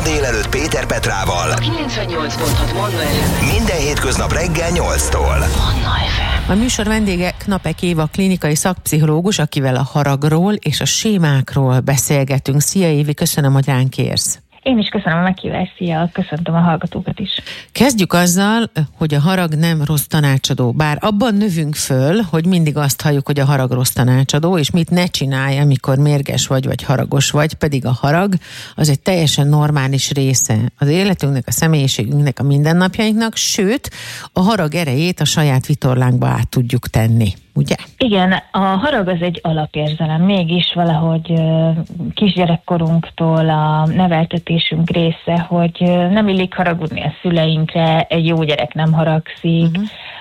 délelőtt Péter Petrával. A 98.6 Manna FM. Minden hétköznap reggel 8-tól. Manna FM. A műsor vendége Knapek Éva, klinikai szakpszichológus, akivel a haragról és a sémákról beszélgetünk. Szia Évi, köszönöm, hogy ránk érsz. Én is köszönöm a meghívást, szia, köszöntöm a hallgatókat is. Kezdjük azzal, hogy a harag nem rossz tanácsadó, bár abban növünk föl, hogy mindig azt halljuk, hogy a harag rossz tanácsadó, és mit ne csinálj, amikor mérges vagy haragos vagy, pedig a harag az egy teljesen normális része az életünknek, a személyiségünknek, a mindennapjainknak, sőt, a harag erejét a saját vitorlánkba át tudjuk tenni. Ugye? Igen, a harag az egy alapérzelem, mégis valahogy kisgyerekkorunktól a neveltetésünk része, hogy nem illik haragudni a szüleinkre, egy jó gyerek nem haragszik,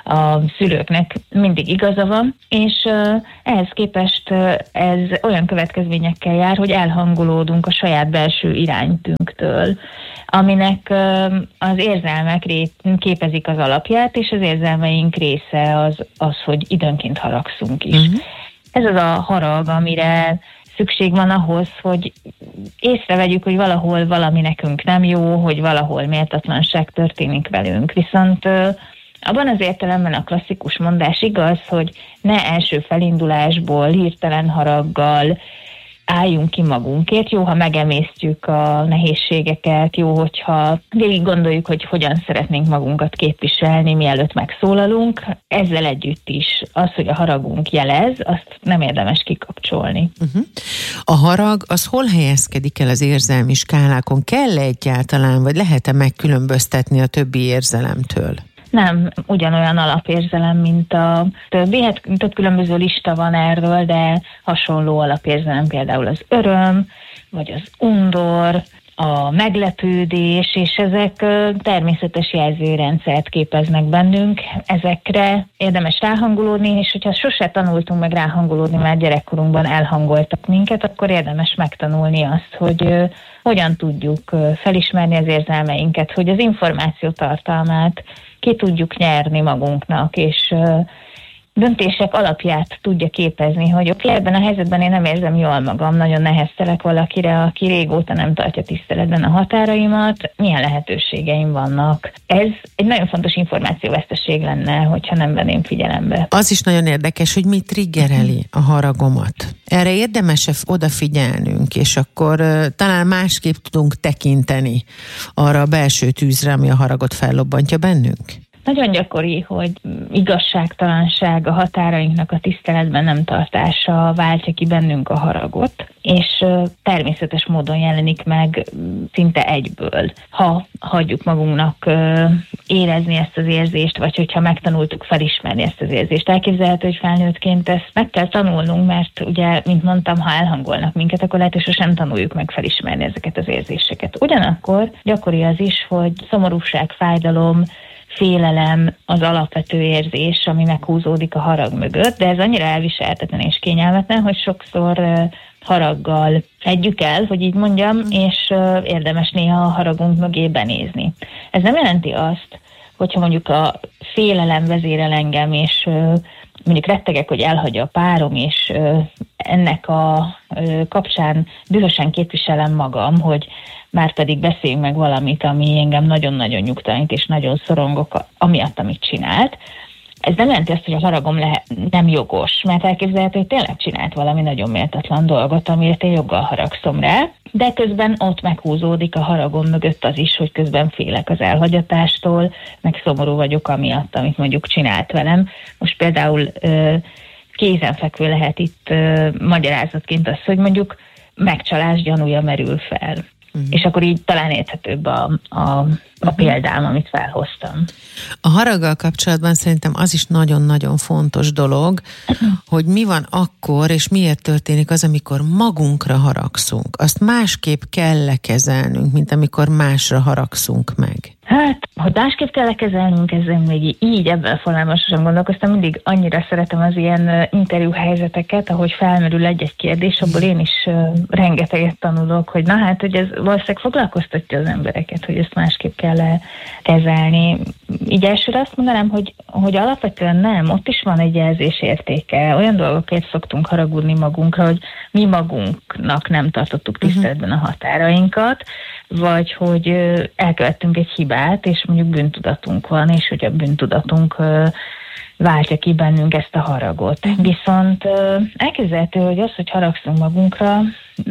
a szülőknek mindig igaza van, és ehhez képest ez olyan következményekkel jár, hogy elhangolódunk a saját belső iránytünktől, aminek az érzelmek képezik az alapját, és az érzelmeink része az, hogy időnként haragszunk is. Ez az a harag, amire szükség van ahhoz, hogy észrevegyük, hogy valahol valami nekünk nem jó, hogy valahol méltatlanság történik velünk. Viszont abban az értelemben a klasszikus mondás igaz, hogy ne első felindulásból, hirtelen haraggal álljunk ki magunkért. Jó, ha megemésztjük a nehézségeket, jó, hogyha végig gondoljuk, hogy hogyan szeretnénk magunkat képviselni, mielőtt megszólalunk. Ezzel együtt is az, hogy a haragunk jelez, azt nem érdemes kikapcsolni. A harag az hol helyezkedik el az érzelmi skálákon? Kell-e egyáltalán, vagy lehet-e megkülönböztetni a többi érzelemtől? Nem ugyanolyan alapérzelem, mint a többi. Hát több különböző lista van erről, de hasonló alapérzelem például az öröm, vagy az undor, a meglepődés, és ezek természetes jelzőrendszert képeznek bennünk. Ezekre érdemes ráhangolódni, és hogyha sose tanultunk meg ráhangolódni, mert gyerekkorunkban elhangoltak minket, akkor érdemes megtanulni azt, hogy hogyan tudjuk felismerni az érzelmeinket, hogy az információ tartalmát ki tudjuk nyerni magunknak, és döntések alapját tudja képezni, hogy oké, ebben a helyzetben én nem érzem jól magam, nagyon neheztelek valakire, aki régóta nem tartja tiszteletben a határaimat, milyen lehetőségeim vannak. Ez egy nagyon fontos információveszteség lenne, hogyha nem venném figyelembe. Az is nagyon érdekes, hogy mi triggereli a haragomat. Erre érdemes odafigyelnünk, és akkor talán másképp tudunk tekinteni arra a belső tűzre, ami a haragot fellobbantja bennünk. Nagyon gyakori, hogy igazságtalanság, a határainknak a tiszteletben nem tartása váltja ki bennünk a haragot, és természetes módon jelenik meg szinte egyből. Ha hagyjuk magunknak érezni ezt az érzést, vagy hogyha megtanultuk felismerni ezt az érzést. Elképzelhető, hogy felnőttként ezt meg kell tanulnunk, mert ugye, mint mondtam, ha elhangolnak minket, akkor lehet, hogy sosem tanuljuk meg felismerni ezeket az érzéseket. Ugyanakkor gyakori az is, hogy szomorúság, fájdalom, félelem az alapvető érzés, ami meghúzódik a harag mögött, de ez annyira elviselhetetlen és kényelmetlen, hogy sokszor haraggal fedjük el, hogy így mondjam, és érdemes néha a haragunk mögé benézni. Ez nem jelenti azt, hogyha mondjuk a félelem vezérel engem, és mondjuk rettegek, hogy elhagyja a párom, és ennek a kapcsán dühösen képviselem magam, hogy már pedig beszéljünk meg valamit, ami engem nagyon-nagyon nyugtalanít, és nagyon szorongok amiatt, amit csinált. Ez nem jelenti azt, hogy a haragom nem jogos, mert elképzelhető, hogy tényleg csinált valami nagyon méltatlan dolgot, amiért én joggal haragszom rá, de közben ott meghúzódik a haragom mögött az is, hogy közben félek az elhagyatástól, meg szomorú vagyok amiatt, amit mondjuk csinált velem. Most például kézenfekvő lehet itt magyarázatként az, hogy mondjuk megcsalás gyanúja merül fel. És akkor így talán érthetőbb a példám, amit felhoztam. A haraggal kapcsolatban szerintem az is nagyon-nagyon fontos dolog, hogy mi van akkor, és miért történik az, amikor magunkra haragszunk. Azt másképp kell kezelnünk, mint amikor másra haragszunk meg. Hát, hogy másképp kell kezelnünk, ezzel még így ebben a formában sosem gondolkoztam. Mindig annyira szeretem az ilyen interjú helyzeteket, ahogy felmerül egy-egy kérdés, abból én is rengeteget tanulok, hogy na hát, hogy ez valószínűleg foglalkoztatja az embereket, hogy ezt másképp kell kezelni. Így elsőre azt mondanám, hogy alapvetően nem, ott is van egy jelzés értéke. Olyan dolgokért szoktunk haragudni magunkra, hogy mi magunknak nem tartottuk tiszteletben a határainkat, vagy hogy elkövettünk egy hibát, és mondjuk bűntudatunk van, és hogy a bűntudatunk váltja ki bennünk ezt a haragot. Viszont elképzelhető, hogy az, hogy haragszunk magunkra,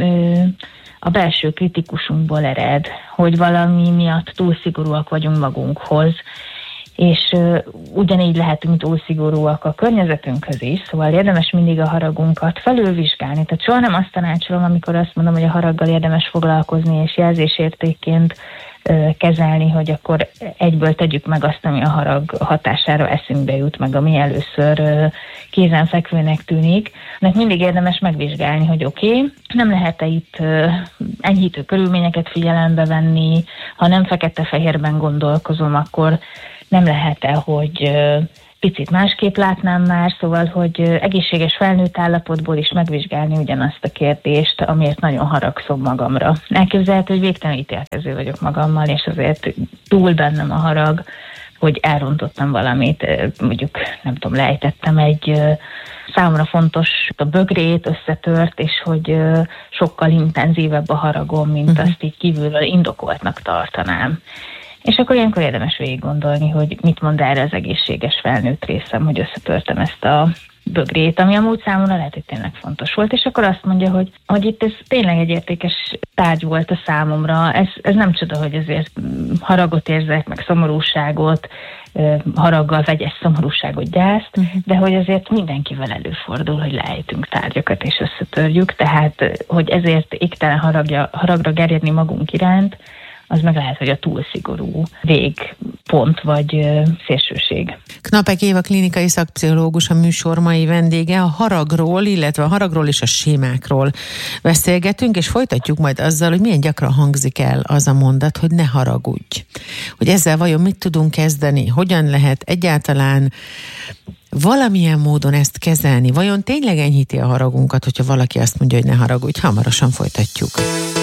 a belső kritikusunkból ered, hogy valami miatt túl szigorúak vagyunk magunkhoz, és ugyanígy lehetünk túl szigorúak a környezetünkhöz is, szóval érdemes mindig a haragunkat felülvizsgálni. Tehát soha nem azt tanácsolom, amikor azt mondom, hogy a haraggal érdemes foglalkozni, és jelzésértékként kezelni, hogy akkor egyből tegyük meg azt, ami a harag hatására eszünkbe jut, meg ami először kézenfekvőnek tűnik. Mert mindig érdemes megvizsgálni, hogy oké, nem lehet-e itt enyhítő körülményeket figyelembe venni, ha nem fekete-fehérben gondolkozom, akkor nem lehet-e, hogy picit másképp látnám már, szóval, hogy egészséges felnőtt állapotból is megvizsgálni ugyanazt a kérdést, amiért nagyon haragszom magamra. Elképzelhető, hogy végtelen ítélkező vagyok magammal, és azért túl bennem a harag, hogy elrontottam valamit, mondjuk nem tudom, lejtettem egy számomra fontos a bögrét, összetört, és hogy sokkal intenzívebb a haragom, mint azt így kívülről indokoltnak tartanám. És akkor ilyenkor érdemes végig gondolni, hogy mit mond erre az egészséges felnőtt részem, hogy összetörtem ezt a bögrét, ami amúgy számomra lehet, hogy tényleg fontos volt, és akkor azt mondja, hogy itt ez tényleg egy értékes tárgy volt a számomra. Ez nem csoda, hogy azért haragot érzek, meg szomorúságot, haraggal vegyes szomorúságot, gyászt, de hogy azért mindenkivel előfordul, hogy leejtünk tárgyakat és összetörjük, tehát hogy ezért égtelen haragra gerjedni magunk iránt, az meg lehet, hogy a túl szigorú végpont vagy szélsőség. Knapek Éva klinikai szakpszichológus a műsor mai vendége. A haragról, illetve a haragról és a sémákról beszélgetünk, és folytatjuk majd azzal, hogy milyen gyakran hangzik el az a mondat, hogy ne haragudj. Hogy ezzel vajon mit tudunk kezdeni, hogyan lehet egyáltalán valamilyen módon ezt kezelni. Vajon tényleg enyhíti a haragunkat, hogyha valaki azt mondja, hogy ne haragudj? Hamarosan folytatjuk.